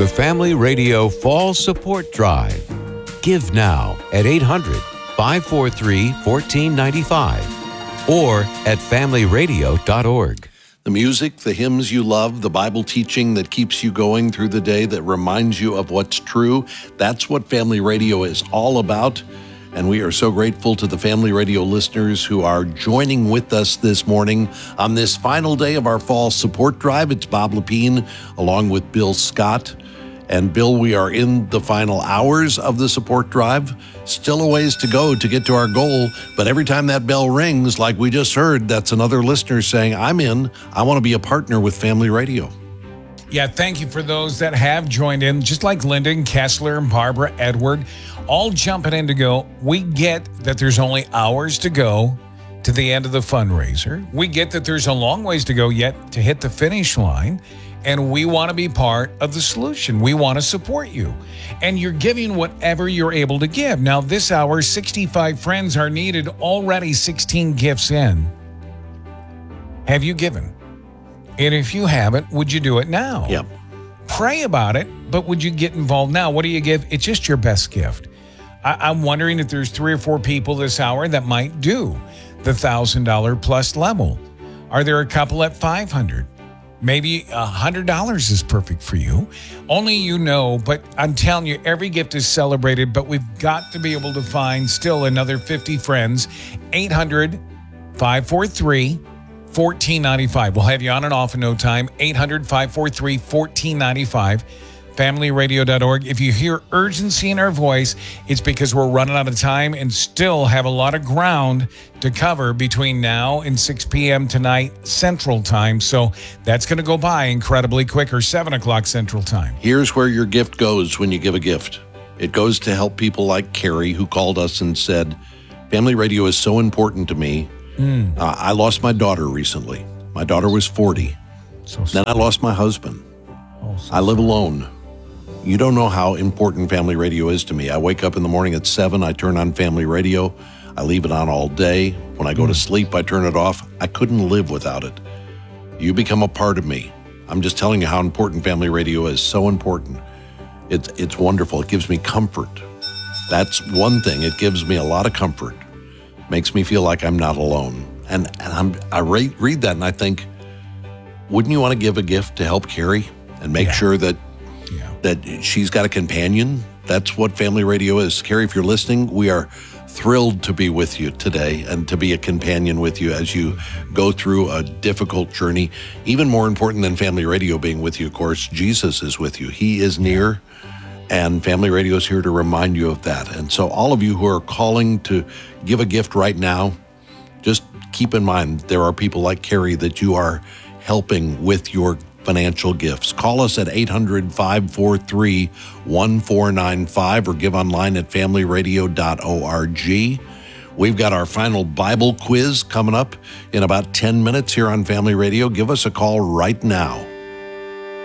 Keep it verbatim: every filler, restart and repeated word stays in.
the Family Radio Fall Support Drive. Give now at eight hundred, five four three, one four nine five or at family radio dot org. The music, the hymns you love, the Bible teaching that keeps you going through the day, that reminds you of what's true, that's what Family Radio is all about. And we are so grateful to the Family Radio listeners who are joining with us this morning on this final day of our fall support drive. It's Bob Lepine along with Bill Scott. And Bill, we are in the final hours of the support drive. Still a ways to go to get to our goal. But every time that bell rings, like we just heard, that's another listener saying, I'm in. I want to be a partner with Family Radio. Yeah, thank you for those that have joined in, just like Lyndon, Kessler, and Barbara, Edward, all jumping in to go. We get that there's only hours to go to the end of the fundraiser. We get that there's a long ways to go yet to hit the finish line. And we want to be part of the solution. We want to support you. And you're giving whatever you're able to give. Now, this hour, sixty-five friends are needed, already sixteen gifts in. Have you given? And if you haven't, would you do it now? Yep. Pray about it, but would you get involved now? What do you give? It's just your best gift. I- I'm wondering if there's three or four people this hour that might do the one thousand dollars plus level. Are there a couple at five hundred dollars? Maybe one hundred dollars is perfect for you. Only you know, but I'm telling you, every gift is celebrated, but we've got to be able to find still another fifty friends. eight hundred, five four three, one four nine five. We'll have you on and off in no time. eight hundred, five four three, one four nine five. family radio dot org. If you hear urgency in our voice, it's because we're running out of time and still have a lot of ground to cover between now and six p.m. tonight Central Time. So that's going to go by incredibly quick, or seven o'clock Central Time. Here's where your gift goes when you give a gift. It goes to help people like Carrie, who called us and said, Family Radio is so important to me. Mm. Uh, I lost my daughter recently. My daughter was forty. So then I lost my husband. Oh, so I live alone. You don't know how important Family Radio is to me. I wake up in the morning at seven. I turn on Family Radio. I leave it on all day. When I go to sleep, I turn it off. I couldn't live without it. You become a part of me. I'm just telling you how important Family Radio is. So important. It's, it's wonderful. It gives me comfort. That's one thing. It gives me a lot of comfort. Makes me feel like I'm not alone. And, and I'm, I read, read that and I think, wouldn't you want to give a gift to help Carrie and make yeah. sure that Yeah. that she's got a companion? That's what Family Radio is. Carrie, if you're listening, we are thrilled to be with you today and to be a companion with you as you go through a difficult journey. Even more important than Family Radio being with you, of course, Jesus is with you. He is near, and Family Radio is here to remind you of that. And so all of you who are calling to give a gift right now, just keep in mind there are people like Carrie that you are helping with your financial gifts. Call us at eight hundred, five four three, one four nine five or give online at family radio dot org. We've got our final Bible quiz coming up in about ten minutes here on Family Radio. Give us a call right now.